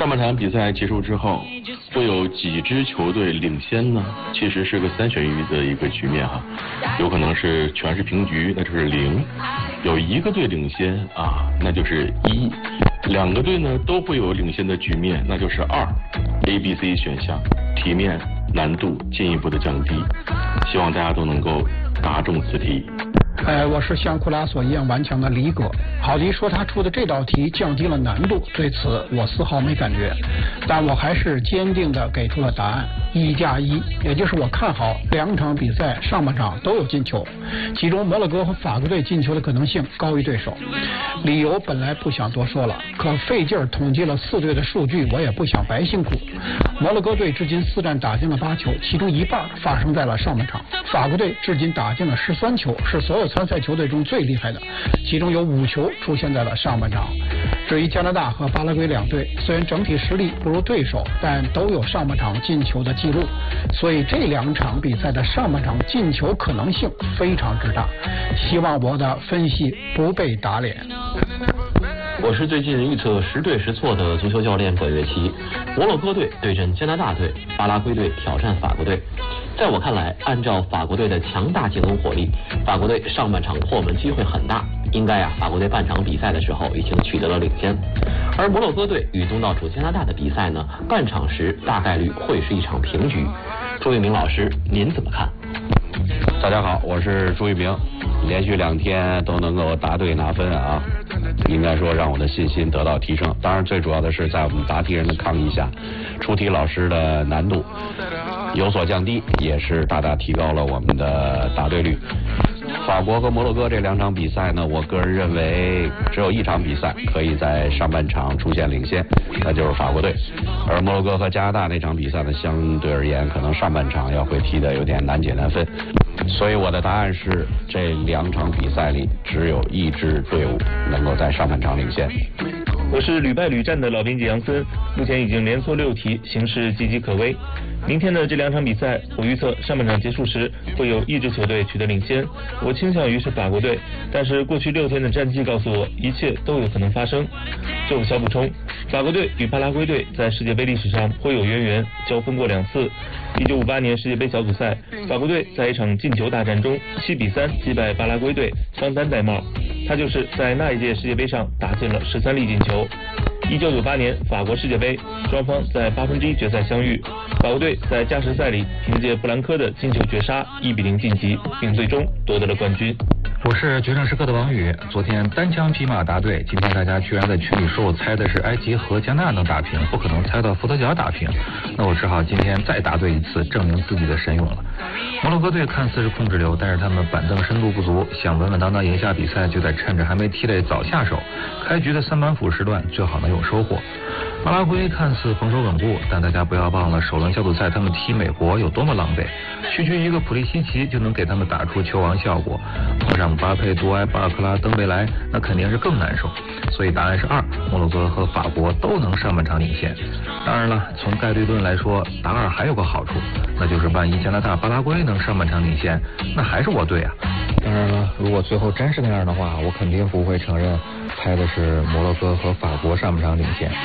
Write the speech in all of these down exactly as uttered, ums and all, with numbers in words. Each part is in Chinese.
上半场比赛结束之后，会有几支球队领先呢？其实是个三选一的一个局面哈，有可能是全是平局，那就是零；有一个队领先啊，那就是一；两个队呢都会有领先的局面，那就是二。A、B、C 选项，题面难度进一步的降低，希望大家都能够答中此题。 呃，我是像库拉索一样顽强的李哥。郝迪说他出的这道题降低了难度，对此我丝毫没感觉，但我还是坚定的给出了答案：一加一，也就是我看好两场比赛上半场都有进球，其中摩洛哥和法国队进球的可能性高于对手。理由本来不想多说了，可费劲儿统计了四队的数据，我也不想白辛苦。摩洛哥队至今四战打进了八球，其中一半发生在了上半场；法国队至今打进了十三球，是所有参赛球队中最厉害的，其中有五球出现在了上半场。至于加拿大和巴拉圭两队，虽然整体实力不如对手，但都有上半场进球的记录，所以这两场比赛的上半场进球可能性非常之大。希望我的分析不被打脸。 我是最近预测十对十错的足球教练葛跃旗。摩洛哥队对阵加拿大队，巴拉圭队挑战法国队。在我看来，按照法国队的强大进攻火力，法国队上半场破门机会很大，应该啊，法国队半场比赛的时候已经取得了领先。而摩洛哥队与东道主加拿大的比赛呢，半场时大概率会是一场平局。朱一鸣老师，您怎么看？ 大家好，我是朱一鸣，连续两天都能够答对拿分啊，应该说让我的信心得到提升。当然最主要的是在我们答题人的抗议下，出题老师的难度有所降低，也是大大提高了我们的答对率。法国和摩洛哥这两场比赛呢，我个人认为只有一场比赛可以在上半场出现领先，那就是法国队。而摩洛哥和加拿大那场比赛呢，相对而言可能上半场要会踢得有点难解难分。所以我的答案是，这两场比赛里只有一支队伍能够在上半场领先。 我是屡败屡战的老编辑杨森，目前已经连错六题，形势岌岌可危。明天的这两场比赛，我预测上半场结束时会有一支球队取得领先，我倾向于是法国队，但是过去六天的战绩告诉我，一切都有可能发生。做个小补充，法国队与巴拉圭队在世界杯历史上颇有渊源，交锋过两次。一九五八年世界杯小组赛，法国队在一场进球大战中七比三击败巴拉圭队，张丹戴帽，他就是在那一届世界杯上打进了十三粒进球。一九九八年法国世界杯，双方在八分之一决赛相遇，法国队在加时赛里凭借布兰科的进球绝杀一比零晋级，并最终夺得了冠军。 我是决胜时刻的王宇，昨天单枪匹马答对，今天大家居然在群里说我猜的是埃及和加纳能打平，不可能猜到伏特加打平，那我只好今天再答对一次，证明自己的神勇了。摩洛哥队看似是控制流，但是他们板凳深度不足，想稳稳当当赢下比赛，就得趁着还没踢累早下手，开局的三板斧时段最好能有收获。巴拉圭看似防守稳固，但大家不要忘了首轮小组赛他们踢美国有多么狼狈，区区一个普利西奇就能给他们打出球王效果，碰上巴佩、杜埃、巴尔克拉、登贝莱，那肯定是更难受。所以答案是二，摩洛哥和法国都能上半场领先。当然了，从概率论来说，答二还有个好处，那就是万一加拿大、巴拉圭能上半场领先，那还是我对啊。当然了，如果最后真是那样的话，我肯定不会承认猜的是摩洛哥和法国上半场领先。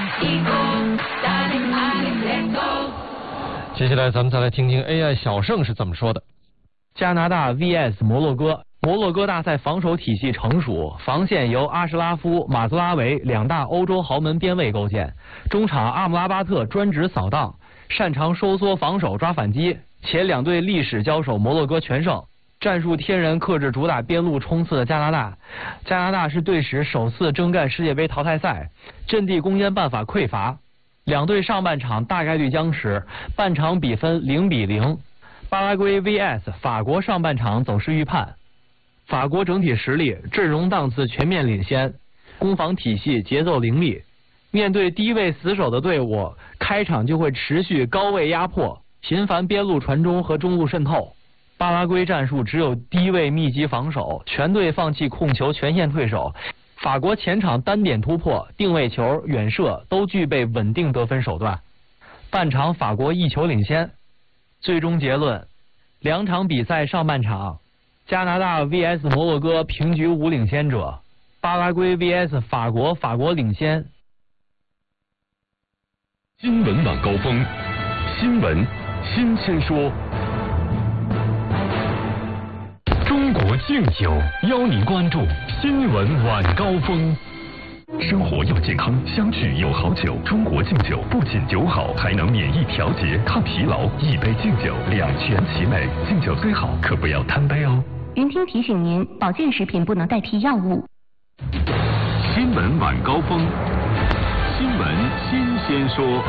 接下来咱们再来听听 A I 小盛是怎么说的。 加拿大 V S 摩洛哥，摩洛哥大赛防守体系成熟，防线由阿什拉夫、马兹拉维两大欧洲豪门边卫构建，中场阿姆拉巴特专职扫荡，擅长收缩防守抓反击。前两队历史交手摩洛哥全胜，战术天然克制主打边路冲刺的加拿大。加拿大是队史首次征战世界杯淘汰赛，阵地攻坚办法匮乏，两队上半场大概率僵持，半场比分零比零。巴拉圭 V S 法国上半场走势预判，法国整体实力、阵容档次全面领先，攻防体系节奏凌厉。面对低位死守的队伍，开场就会持续高位压迫，频繁边路传中和中路渗透。巴拉圭战术只有低位密集防守，全队放弃控球，全线退守。法国前场单点突破、定位球、远射都具备稳定得分手段。半场法国一球领先。最终结论，两场比赛上半场，加拿大 V S 摩洛哥平局无领先者，巴拉圭 V S 法国，法国领先。 新闻晚高峰，新闻新鲜说。中国敬酒邀您关注新闻晚高峰。生活要健康，相聚有好酒。中国敬酒不仅酒好，还能免疫调节、抗疲劳。一杯敬酒，两全其美。敬酒最好，可不要贪杯哦。 云听提醒您，保健食品不能代替药物。 新闻晚高峰，新闻新鲜说。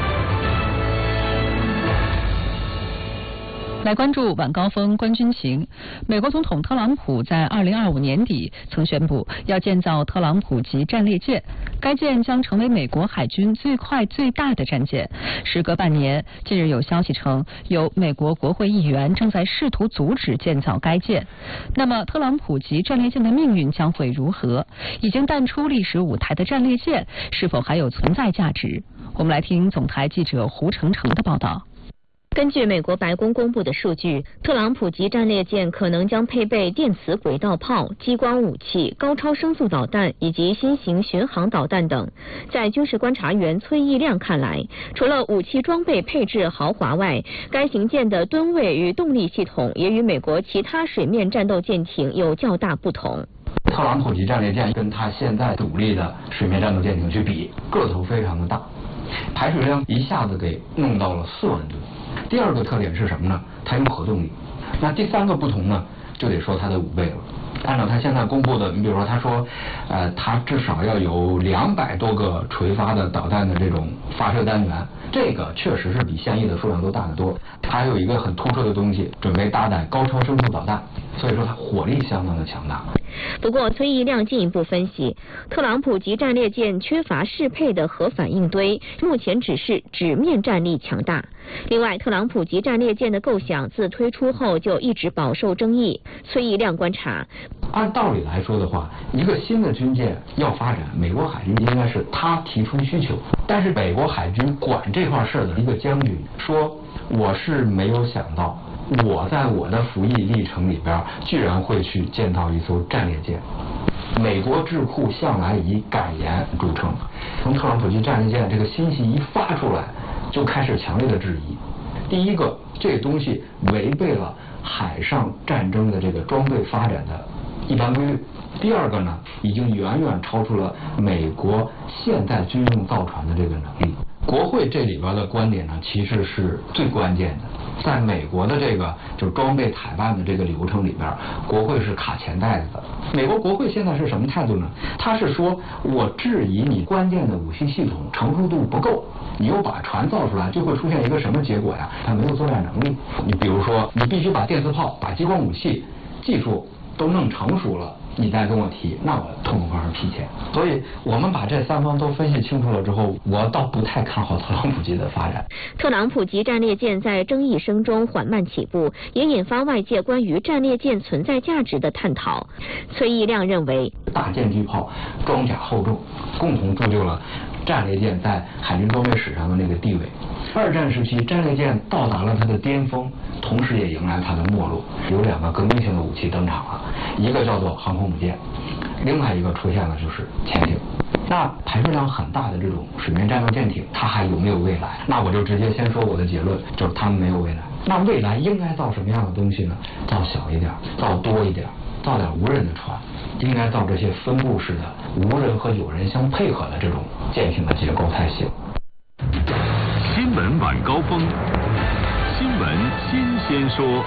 来关注晚高峰关军情。美国总统特朗普在二零二五年底曾宣布要建造特朗普级战列舰，该舰将成为美国海军最快最大的战舰。时隔半年，近日有消息称，有美国国会议员正在试图阻止建造该舰。那么，特朗普级战列舰的命运将会如何？已经淡出历史舞台的战列舰是否还有存在价值？我们来听总台记者胡成成的报道。 根据美国白宫公布的数据，特朗普级战列舰可能将配备电磁轨道炮、激光武器、高超声速导弹以及新型巡航导弹等。在军事观察员崔义亮看来，除了武器装备配置豪华外，该型舰的吨位与动力系统也与美国其他水面战斗舰艇有较大不同。 特朗普级战列舰跟它现在主力的水面战斗舰艇去比，个头非常的大，排水量一下子给弄到了四万吨。第二个特点是什么呢？它用核动力。那第三个不同呢，就得说它的五倍了。按照它现在公布的，你比如说他说，呃，它至少要有两百多个垂发的导弹的这种发射单元，这个确实是比现役的数量都大得多。还有一个很突出的东西，准备搭载高超声速导弹，所以说它火力相当的强大。 不过，崔义亮进一步分析，特朗普级战列舰缺乏适配的核反应堆，目前只是纸面战力强大。另外，特朗普级战列舰的构想自推出后就一直饱受争议。崔义亮观察， 按道理来说的话，一个新的军舰要发展，美国海军应该是他提出需求，但是美国海军管这块事的一个将军说，我是没有想到，我在我的服役历程里边，居然会去建造一艘战列舰。美国智库向来以敢言著称，从特朗普级战列舰这个信息一发出来，就开始强烈的质疑。第一个，这个东西违背了海上战争的这个装备发展的一般规律。第二个呢，已经远远超出了美国现代军用造船的这个能力。国会这里边的观点呢，其实是最关键的。在美国的这个就是装备采办的这个流程里边，国会是卡钱袋子的。美国国会现在是什么态度呢？他是说，我质疑你关键的武器系统成熟度不够，你又把船造出来，就会出现一个什么结果呀？它没有作战能力。你比如说，你必须把电磁炮、把激光武器技术都弄成熟了，你再跟我提，那我痛痛快快批钱。所以我们把这三方都分析清楚了之后，我倒不太看好特朗普级的发展。 特朗普级战列舰在争议声中缓慢起步，也引发外界关于战列舰存在价值的探讨。崔义亮认为， 大舰巨炮、装甲厚重，共同铸就了战列舰在海军装备史上的那个地位。二战时期，战列舰到达了它的巅峰，同时也迎来它的没落。有两个革命性的武器登场了，一个叫做航空母舰，另外一个出现了就是潜艇。那排水量很大的这种水面战斗舰艇，它还有没有未来？那我就直接先说我的结论，就是它们没有未来。那未来应该造什么样的东西呢？造小一点，造多一点，造点无人的船，应该造这些分布式的无人和有人相配合的这种舰艇的结构才行。 新闻晚高峰，新闻新鲜说。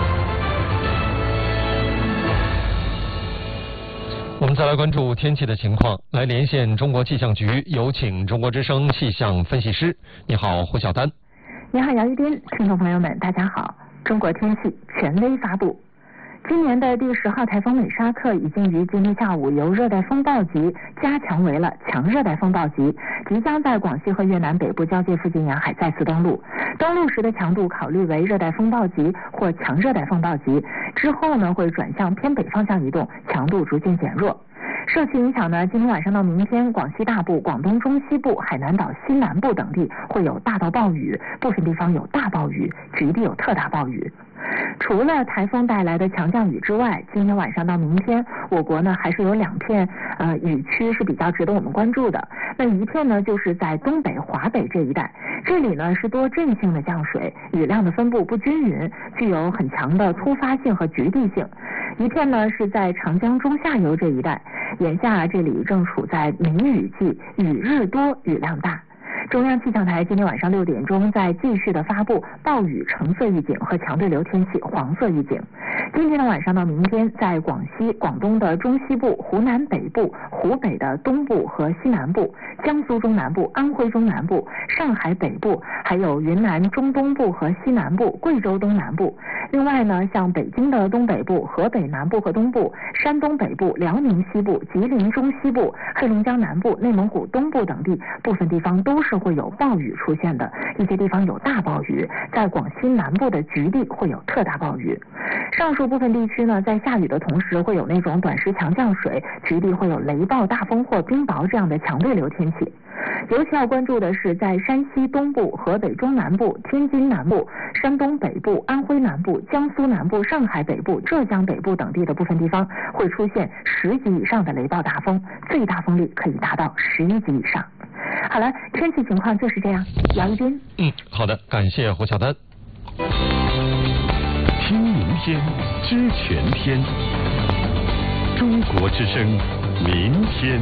我们再来关注天气的情况，来连线中国气象局，有请中国之声气象分析师。你好，胡晓丹。 你好，姚一斌，听众朋友们，大家好。中国天气权威发布。今年的第十号台风美沙克已经于今天下午由热带风暴级加强为了强热带风暴级，即将在广西和越南北部交界附近沿海再次登陆。登陆时的强度考虑为热带风暴级或强热带风暴级，之后呢会转向偏北方向移动，强度逐渐减弱。受其影响呢，今天晚上到明天，广西大部、广东中西部、海南岛西南部等地会有大到暴雨，部分地方有大暴雨，局地有特大暴雨。 除了台风带来的强降雨之外，今天晚上到明天，我国呢还是有两片呃雨区是比较值得我们关注的。那一片呢就是在东北、华北这一带，这里呢是多阵性的降水，雨量的分布不均匀，具有很强的突发性和局地性。一片呢是在长江中下游这一带，眼下这里正处在梅雨季，雨日多，雨量大。中央气象台今天晚上六点钟在继续的发布暴雨橙色预警和强对流天气黄色预警。今天的晚上到明天，在广西、广东的中西部、湖南北部、湖北的东部和西南部、江苏中南部、安徽中南部、上海北部，还有云南中东部和西南部、贵州东南部。另外呢，像北京的东北部、河北南部和东部、山东北部、辽宁西部、吉林中西部、黑龙江南部、内蒙古东部等地，部分地方都是会有暴雨出现的，一些地方有大暴雨，在广西南部的局地会有特大暴雨。上述部分地区呢，在下雨的同时会有那种短时强降水，局地会有雷暴、大风或冰雹这样的强对流天气。尤其要关注的是，在山西东部、河北中南部、天津南部、山东北部、安徽南部、江苏南部、上海北部、浙江北部等地的部分地方会出现十级以上的雷暴大风，最大风力可以达到十一级以上。好了，天气情况就是这样。姚一军， 嗯，好的，感谢胡晓丹。 听明天，知全天。中国之声，明天。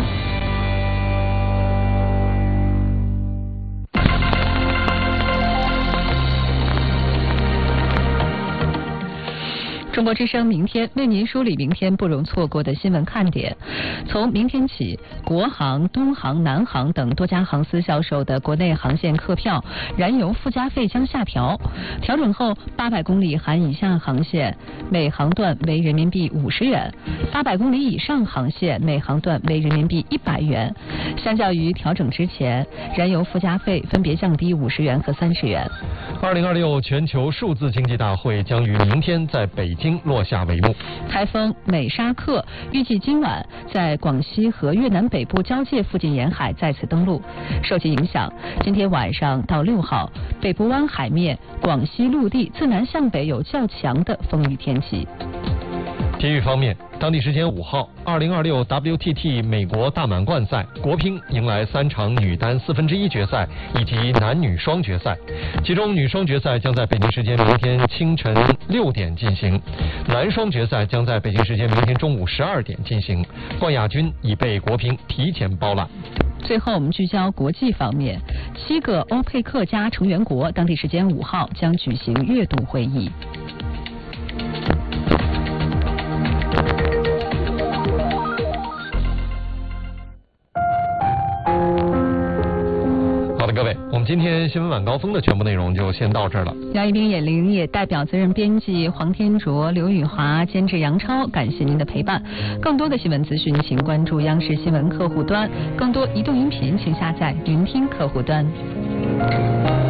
中国之声明天为您梳理明天不容错过的新闻看点。从明天起，国航、东航、南航等多家航司销售的国内航线客票燃油附加费将下调。调整后，八百公里含以下航线每航段为人民币五十元，八百公里以上航线每航段为人民币一百元。相较于调整之前，燃油附加费分别降低五十元和三十元。 二零二六全球数字经济大会将于明天在北京落下帷幕。 台风美沙克预计今晚在广西和越南北部交界附近沿海再次登陆，受其影响，今天晚上到六号，北部湾海面、广西陆地自南向北有较强的风雨天气。 体育方面，当地时间五号，二零二六 W T T 美国大满贯赛，国乒迎来三场女单四分之一决赛以及男女双决赛，其中女双决赛将在北京时间明天清晨六点进行，男双决赛将在北京时间明天中午十二点进行。冠亚军已被国乒提前包揽。 最后，我们聚焦国际方面，七个欧佩克加成员国当地时间五号将举行月度会议。 各位，我们今天新闻晚高峰的全部内容就先到这儿了。 姚一冰、眼玲也代表责任编辑黄天卓、刘宇华、监制杨超，感谢您的陪伴。更多的新闻资讯，请关注央视新闻客户端；更多移动音频，请下载云听客户端。